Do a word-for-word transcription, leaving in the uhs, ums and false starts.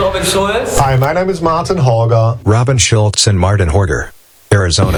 Robin Schulz. Hi, my name is Martin Horger. Robin Schultz and Martin Horger, Arizona.